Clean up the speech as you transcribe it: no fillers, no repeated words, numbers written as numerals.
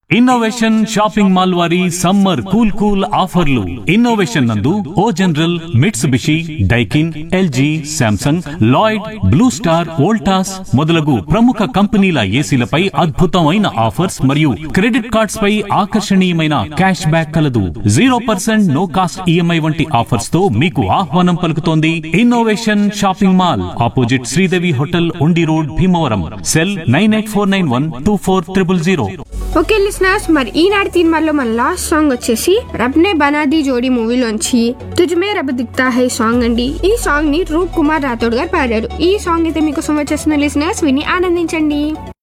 Innovation shopping mall వారి summer cool cool ఆఫర్లు. Innovation నందు ఓ general, Mitsubishi, Daikin, LG, Samsung, Lloyd, blue star, Voltas మొదలగు ప్రముఖ కంపెనీల ఏసీలపై అద్భుతమైన ఆఫర్స్ మరియు క్రెడిట్ కార్డ్స్ పై ఆకర్షణీయమైన క్యాష్ బ్యాక్ కలదు. 0% నో కాస్ట్ ఈఎంఐ వంటి ఆఫర్స్ తో మీకు ఆహ్వానం పలుకుతోంది innovation shopping mall, opposite Sridevi hotel, ఉండి road, Bhimavaram. Cell 9849124000. Okay listeners, మరి ఈనాటి తీర్మాల్లో మన లాస్ట్ సాంగ్ వచ్చేసి రబ్నే బనాది జోడీ మూవీలోంచి తుజ్మే రబ్ దిక్తా హై సాంగ్ అండి. ఈ సాంగ్ ని రూప్ కుమార్ రాథోడ్ గారు పాడారు. ఈ సాంగ్ అయితే మీకు వచ్చేసిన లిసనర్స్ విని ఆనందించండి.